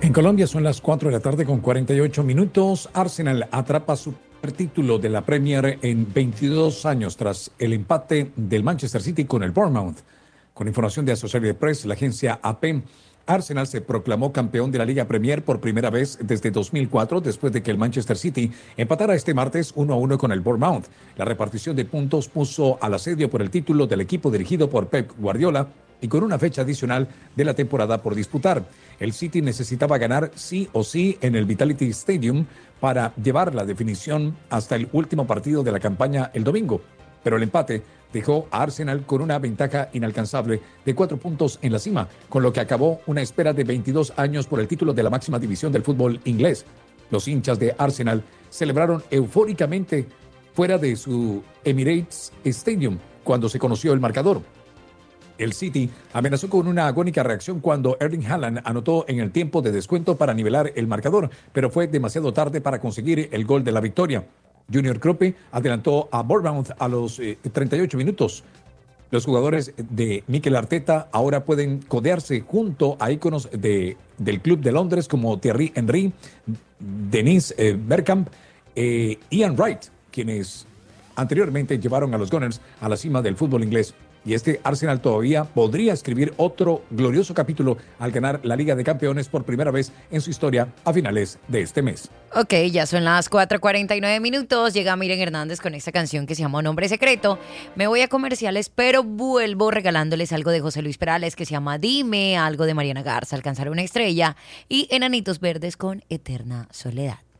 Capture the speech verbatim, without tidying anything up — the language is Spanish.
En Colombia son las cuatro de la tarde con cuarenta y ocho minutos. Arsenal atrapa su primer título de la Premier en veintidós años tras el empate del Manchester City con el Bournemouth. Con información de Associated Press, la agencia A P, Arsenal se proclamó campeón de la Liga Premier por primera vez desde dos mil cuatro, después de que el Manchester City empatara este martes uno a uno con el Bournemouth. La repartición de puntos puso al asedio por el título del equipo dirigido por Pep Guardiola y con una fecha adicional de la temporada por disputar. El City necesitaba ganar sí o sí en el Vitality Stadium para llevar la definición hasta el último partido de la campaña el domingo, pero el empate dejó a Arsenal con una ventaja inalcanzable de cuatro puntos en la cima, con lo que acabó una espera de veintidós años por el título de la máxima división del fútbol inglés. Los hinchas de Arsenal celebraron eufóricamente fuera de su Emirates Stadium cuando se conoció el marcador. El City amenazó con una agónica reacción cuando Erling Haaland anotó en el tiempo de descuento para nivelar el marcador, pero fue demasiado tarde para conseguir el gol de la victoria. Junior Kroppe adelantó a Bournemouth a los eh, treinta y ocho minutos. Los jugadores de Mikel Arteta ahora pueden codearse junto a íconos de, del club de Londres como Thierry Henry, Dennis eh, Bergkamp, eh, Ian Wright, quienes anteriormente llevaron a los Gunners a la cima del fútbol inglés. Y este Arsenal todavía podría escribir otro glorioso capítulo al ganar la Liga de Campeones por primera vez en su historia a finales de este mes. Ok, ya son las cuatro cuarenta y nueve minutos. Llega Miriam Hernández con esta canción que se llama Nombre Secreto. Me voy a comerciales, pero vuelvo regalándoles algo de José Luis Perales que se llama Dime, algo de Mariana Garza, Alcanzar una estrella, y Enanitos Verdes con Eterna Soledad.